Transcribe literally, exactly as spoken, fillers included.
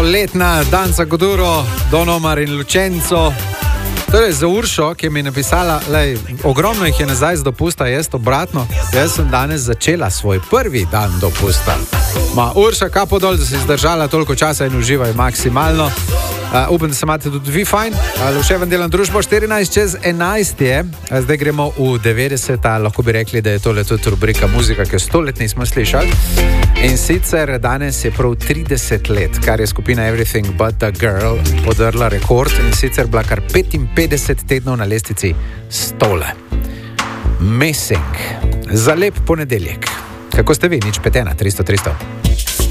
poletna danca Goduro, Don Omar in Lucenco. Torej, za Uršo, ki mi je napisala, lej, ogromno jih je nazaj z dopusta, jaz obratno, jaz sem danes začela svoj prvi dan dopusta. Ma, Urša, kapo dol, da si zdržala toliko časa in uživaj maksimalno. Uh, upam, da se imate tudi vi fajn. Uh, še en delam družbo, štirinajst čez enajst je. Uh, zdaj gremo v devetdeseta, lahko bi rekli, da je tole tudi rubrika muzika, ki jo stolet nismo slišali. In sicer danes je prav trideset let, kar je skupina Everything But The Girl podrla rekord in sicer bila kar petinpetdeset tednov na lestvici stole. Missing. Za lep ponedeljek. Kako ste vi? Nič petena, tristo tristo.